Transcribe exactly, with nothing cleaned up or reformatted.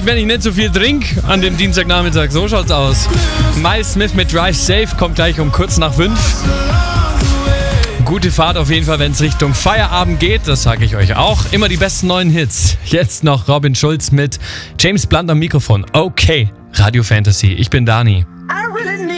wenn ich nicht so viel trinke an dem Dienstagnachmittag. So schaut's aus. Miles Smith mit Drive Safe kommt gleich um kurz nach fünf. Gute Fahrt auf jeden Fall, wenn es Richtung Feierabend geht. Das sage ich euch auch. Immer die besten neuen Hits. Jetzt noch Robin Schulz mit James Blunt am Mikrofon. Okay, Radio Fantasy. Ich bin Dani.